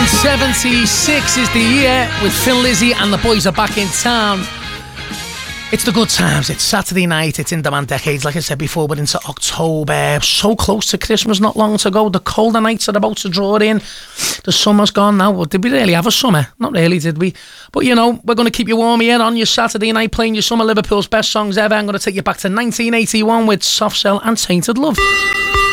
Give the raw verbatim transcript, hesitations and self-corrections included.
seventy-six is the year with Thin Lizzy and the boys are back in town. It's the good times. It's Saturday night. It's In Demand Decades. Like I said before, we're into October. So close to Christmas, not long to go. The colder nights are about to draw in. The summer's gone now. Well, did we really have a summer? Not really, did we? But, you know, we're going to keep you warm here on your Saturday night, playing you some of Liverpool's best songs ever. I'm going to take you back to nineteen eighty-one with Soft Cell and Tainted Love.